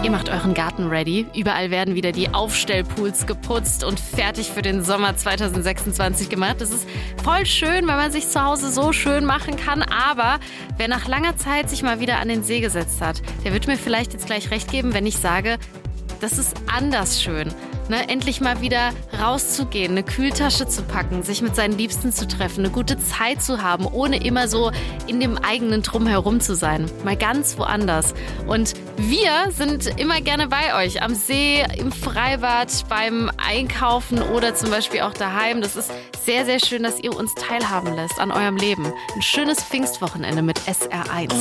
Ihr macht euren Garten ready. Überall werden wieder die Aufstellpools geputzt und fertig für den Sommer 2026 gemacht. Das ist voll schön, wenn man sich zu Hause so schön machen kann. Aber wer nach langer Zeit sich mal wieder an den See gesetzt hat, der wird mir vielleicht jetzt gleich recht geben, wenn ich sage, das ist anders schön. Ne, endlich mal wieder rauszugehen, eine Kühltasche zu packen, sich mit seinen Liebsten zu treffen, eine gute Zeit zu haben, ohne immer so in dem eigenen Drumherum zu sein. Mal ganz woanders. Und wir sind immer gerne bei euch am See, im Freibad, beim Einkaufen oder zum Beispiel auch daheim. Das ist sehr, sehr schön, dass ihr uns teilhaben lässt an eurem Leben. Ein schönes Pfingstwochenende mit SR1.